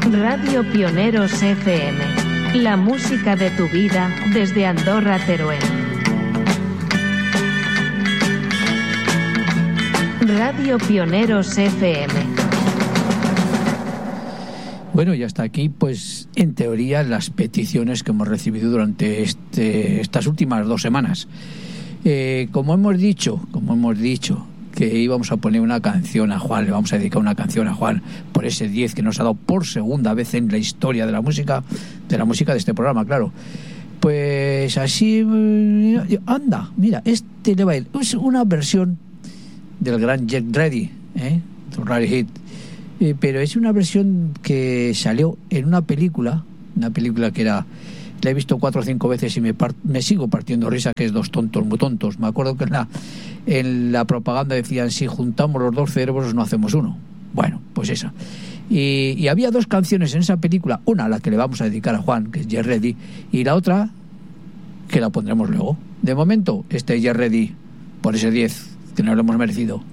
Radio Pioneros FM. La música de tu vida desde Andorra, Teruel. Radio Pioneros FM. Bueno, y hasta aquí, pues, en teoría, las peticiones que hemos recibido durante estas últimas 2 semanas. Como hemos dicho que íbamos a poner una canción a Juan, le vamos a dedicar una canción a Juan por ese 10 que nos ha dado por segunda vez en la historia de la música de este programa, claro. Pues así, anda, mira, le va a ir. Es una versión del gran Jet Ready, Rally Hit, pero es una versión que salió en una película que la he visto 4 o 5 veces y me sigo partiendo risa, que es Dos tontos muy tontos. Me acuerdo que en la propaganda decían: si juntamos los 2 cerebros no hacemos uno. Bueno, pues esa. Y había 2 canciones en esa película, una a la que le vamos a dedicar a Juan, que es Get Ready, y la otra que la pondremos luego. De momento, Get Ready por ese 10 que nos lo hemos merecido.